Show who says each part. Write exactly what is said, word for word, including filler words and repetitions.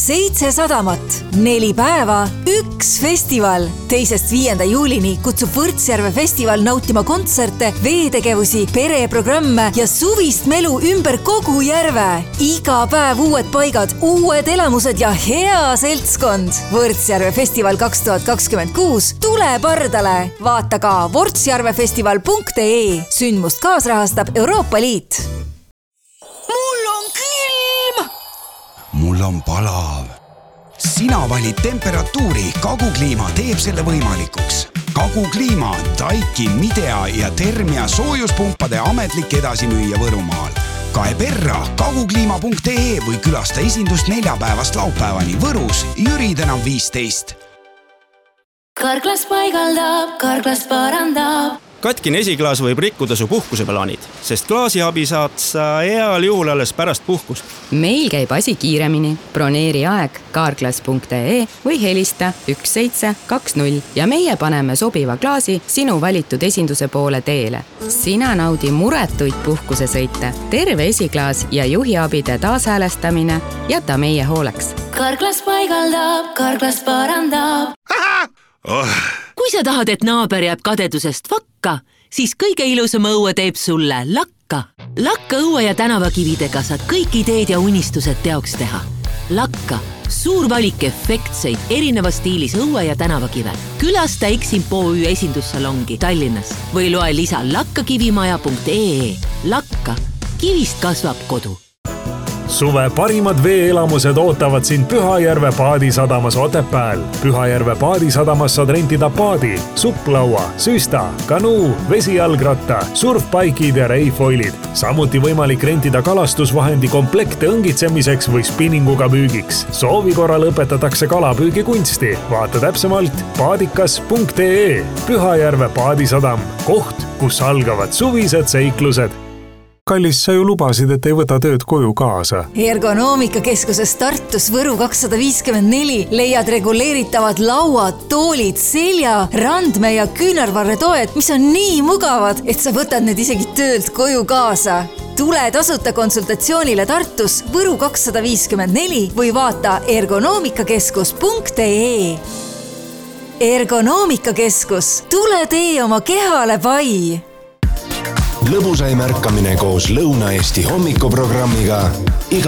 Speaker 1: seitse sadamat, neli päeva, üks festival. Teisest viienda juulini kutsub Võrtsjärve festival nautima kontserte, veetegevusi, pereprogramme ja suvist melu ümber kogu järve. Iga päev uued paigad, uued elamused ja hea seltskond. Võrtsjärve festival kaks tuhat kakskümmend kuus. Tule pardale! Vaata ka võrtsjärvefestival punkt ee. Sündmust kaasrahastab Euroopa Liit.
Speaker 2: Mul on külm!
Speaker 3: Mul on palav. Sina valid temperatuuri, Kagukliima teeb selle võimalikuks. Kagukliima, Taiki, Midea ja Termia soojuspumpade ametlik edasimüüja Võrumaal. Kae perra kagukliima punkt ee või külasta esindust neljapäevast laupäevani Võrus, Jüri tänav viisteist.
Speaker 4: Karklas paigaldab, Karklas parandab.
Speaker 5: Katkine esiklaas võib rikkuda su puhkuseplaanid, sest klaasiabi saad sa heal juhul alles pärast puhkust.
Speaker 6: Meil käib asi kiiremini. Broneeri aeg karklas punkt ee või helista üks seitse kaks null ja meie paneme sobiva klaasi sinu valitud esinduse poole teele. Sina naudi muretuid puhkusesõite, terve esiklaas ja juhiabide taashäälestamine jäta meie hooleks.
Speaker 4: Karklas paigaldab, Karklas parandab.
Speaker 7: Oh. Kui sa tahad, et naaber jääb kadedusest vakka, siis kõige ilusama õue teeb sulle Lakka. Lakka õue ja tänavakividega saad kõik ideed ja unistused teoks teha. Lakka, suur valik efektseid erineva stiilis õue ja tänavakive. Külasta Eximpo Ü esindussalongi Tallinnas või loe lisa lakkakivimaja punkt ee. Lakka, kivist kasvab kodu.
Speaker 8: Suve parimad veeelamused ootavad sind Pühajärve paadisadamas Otepääl. Pühajärve paadisadamas saad rentida paadi, supplaua, süsta, kanuu, vesijalgratta, surfpaikid ja reifoilid. Samuti võimalik rentida kalastusvahendi komplekte õngitsemiseks või spinninguga püügiks. Soovi korral õpetatakse kalapüügi kunsti. Vaata täpsemalt paadikas punkt ee. Pühajärve paadisadam, koht, kus algavad suvised seiklused. Kallis, sa ju lubasid, et ei võta tööd koju kaasa.
Speaker 1: Ergonoomikakeskuses Tartus Võru kakssada viiskümmend neli leiad reguleeritavad lauad, toolid, selja, randme ja küünarvarretoed, mis on nii mugavad, et sa võtad need isegi töölt koju kaasa. Tule tasuta konsultatsioonile Tartus Võru kakssada viiskümmend neli või vaata ergonoomikakeskus punkt ee. Ergonoomikakeskus, tule tee oma kehale pai!
Speaker 9: Lõbusai märkamine koos Lõuna-Eesti hommikuprogrammiga iga